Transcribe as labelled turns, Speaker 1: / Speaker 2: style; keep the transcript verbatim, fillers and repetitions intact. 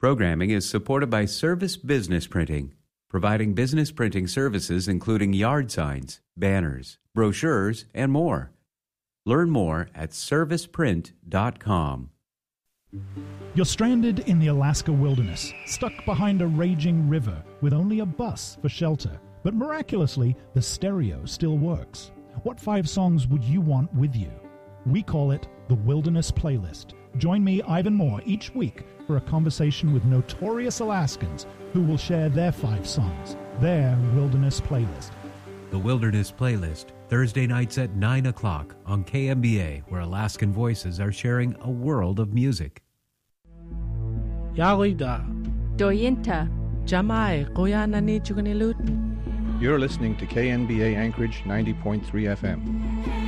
Speaker 1: Programming is supported by Service Business Printing, providing business printing services including yard signs, banners, brochures, and more. Learn more at service print dot com.
Speaker 2: You're stranded in the Alaska wilderness, stuck behind a raging river with only a bus for shelter. But miraculously, the stereo still works. What five songs would you want with you? We call it the Wilderness Playlist. Join me, Ivan Moore, each week for a conversation with notorious Alaskans who will share their five songs, their Wilderness Playlist.
Speaker 3: The Wilderness Playlist, Thursday nights at nine o'clock on K M B A, where Alaskan voices are sharing a world of music.
Speaker 4: Yarida.
Speaker 5: Doyinta.
Speaker 4: Jamai, Koyanani Chukanilut.
Speaker 6: You're listening to K N B A Anchorage ninety point three F M.